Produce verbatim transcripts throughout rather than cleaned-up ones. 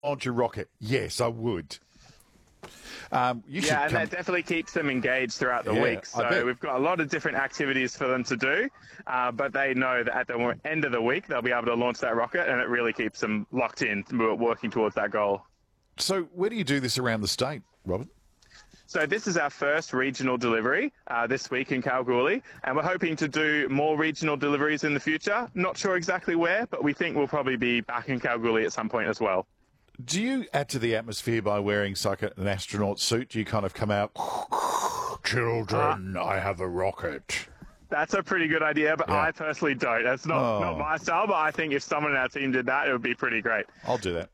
launch a rocket? Yes, I would. Um, you yeah, and come... that definitely keeps them engaged throughout the yeah, week. So we've got a lot of different activities for them to do, uh, but they know that at the end of the week they'll be able to launch that rocket, and it really keeps them locked in, working towards that goal. So where do you do this around the state, Robert? So this is our first regional delivery uh, this week in Kalgoorlie, and we're hoping to do more regional deliveries in the future. Not sure exactly where, but we think we'll probably be back in Kalgoorlie at some point as well. Do you add to the atmosphere by wearing like an astronaut suit? Do you kind of come out, children, uh, I have a rocket? That's a pretty good idea, but yeah. I personally don't. That's not, oh. not my style, but I think if someone in our team did that, it would be pretty great. I'll do that.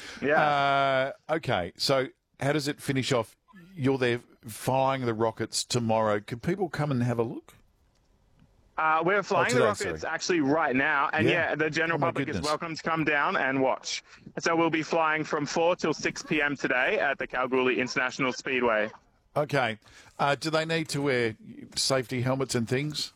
Yeah. Uh, okay, so how does it finish off? You're there firing the rockets tomorrow. Can people come and have a look? Uh, we're flying oh, today, the rockets sorry. actually right now, and yeah, yeah the general oh, public goodness. is welcome to come down and watch. So we'll be flying from four till six p.m. today at the Kalgoorlie International Speedway. Okay. Uh, do they need to wear safety helmets and things?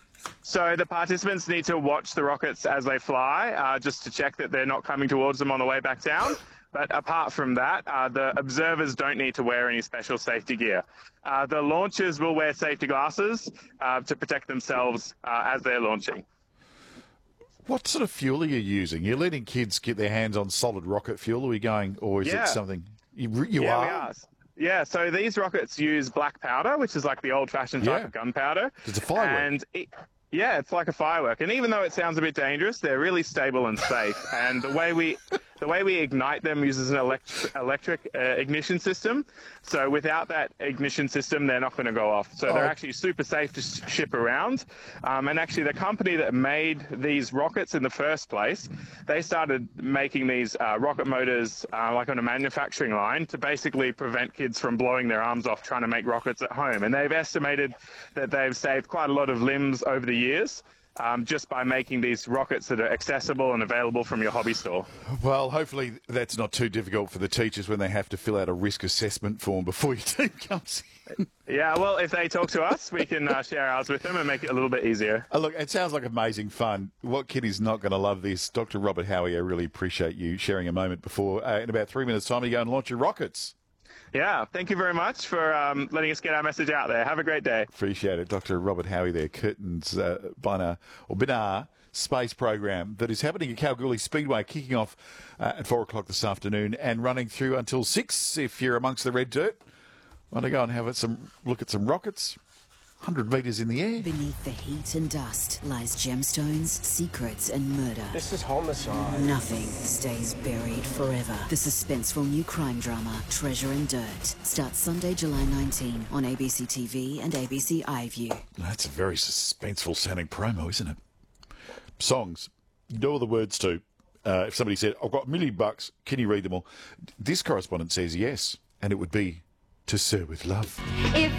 So the participants need to watch the rockets as they fly, uh, just to check that they're not coming towards them on the way back down. But apart from that, uh, the observers don't need to wear any special safety gear. Uh, the launchers will wear safety glasses uh, to protect themselves uh, as they're launching. What sort of fuel are you using? You're letting kids get their hands on solid rocket fuel, or are we going, or is yeah. it something you, you yeah, are? We are? Yeah, so these rockets use black powder, which is like the old-fashioned type yeah. of gunpowder. It's a firework. And it, yeah, it's like a firework. And even though it sounds a bit dangerous, they're really stable and safe. And the way we the way we ignite them uses an elect- electric uh, ignition system. So without that ignition system, they're not going to go off. So oh. they're actually super safe to sh- ship around. Um, and actually, the company that made these rockets in the first place, they started making these uh, rocket motors uh, like on a manufacturing line to basically prevent kids from blowing their arms off trying to make rockets at home. And they've estimated that they've saved quite a lot of limbs over the years. Um, just by making these rockets that are accessible and available from your hobby store. Well, hopefully that's not too difficult for the teachers when they have to fill out a risk assessment form before your team comes in. Yeah, well, if they talk to us, we can uh, share ours with them and make it a little bit easier. Oh, look, it sounds like amazing fun. What kid is not going to love this? Doctor Robert Howie, I really appreciate you sharing a moment before. Uh, in about three minutes' time, you go and launch your rockets. Yeah, thank you very much for um, letting us get our message out there. Have a great day. Appreciate it. Doctor Robert Howie there, Curtin's uh, Bina, or Binar space program that is happening at Kalgoorlie Speedway, kicking off uh, at four o'clock this afternoon and running through until six if you're amongst the red dirt. Want to go and have some look at some rockets? one hundred metres in the air. Beneath the heat and dust lies gemstones, secrets and murder. This is homicide. Nothing stays buried forever. The suspenseful new crime drama, Treasure and Dirt, starts Sunday, July nineteenth on A B C T V and A B C iView. That's a very suspenseful sounding promo, isn't it? Songs. You know all the words to. Uh, if somebody said, I've got a million bucks, can you read them all? This correspondent says yes, and it would be To Sir With Love. If